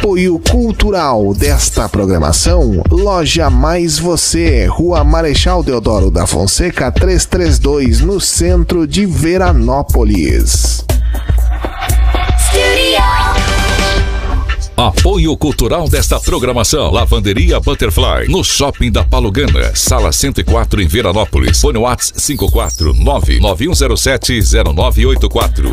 Apoio cultural desta programação, Loja Mais Você, Rua Marechal Deodoro da Fonseca 332, no centro de Veranópolis. Apoio cultural desta programação, Lavanderia Butterfly, no Shopping da Palugana, Sala 104 em Veranópolis. Fone WhatsApp 549-9107-0984.